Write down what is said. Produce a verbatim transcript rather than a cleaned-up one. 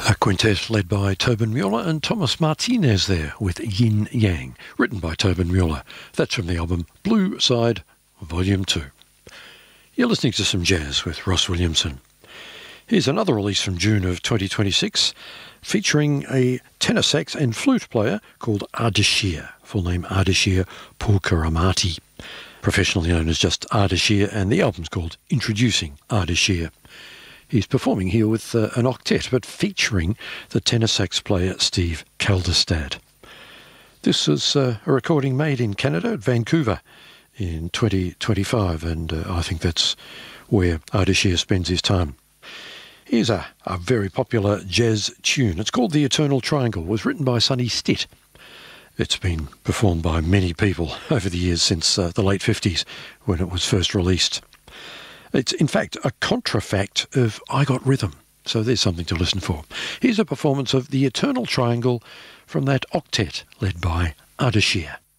A quintet led by Tobin Mueller and Thomas Martinez there with Yin Yang, written by Tobin Mueller. That's from the album Blue Side, Volume two. You're listening to some jazz with Ross Williamson. Here's another release from June of twenty twenty-six, featuring a tenor sax and flute player called Ardashir, full name Ardashir Pulkaramati, professionally known as just Ardashir, and the album's called Introducing Ardashir. He's performing here with uh, an octet, but featuring the tenor sax player Steve Kalderstad. This is uh, a recording made in Canada, at Vancouver, in twenty twenty-five, and uh, I think that's where Ardashir spends his time. Here's a, a very popular jazz tune. It's called The Eternal Triangle. It was written by Sonny Stitt. It's been performed by many people over the years since uh, the late fifties, when it was first released. It's, in fact, a contrafact of I Got Rhythm, so there's something to listen for. Here's a performance of The Eternal Triangle from that octet led by Ardashir.